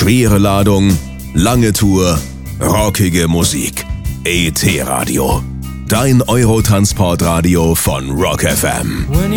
Schwere Ladung, lange Tour, rockige Musik. ET Radio. Dein Eurotransportradio von Rock FM.